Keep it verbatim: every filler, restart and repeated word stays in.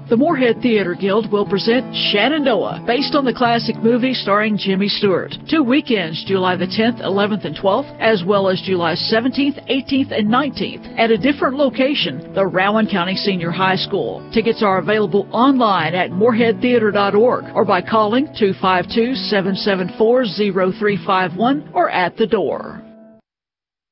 The Moorhead Theater Guild will present Shenandoah, based on the classic movie starring Jimmy Stewart. Two weekends, July the tenth, eleventh, and twelfth, as well as July seventeenth, eighteenth, and nineteenth, at a different location, the Rowan County Senior High School. Tickets are available online at moorhead theater dot org or by calling two five two, seven seven four, zero three five one or at the door.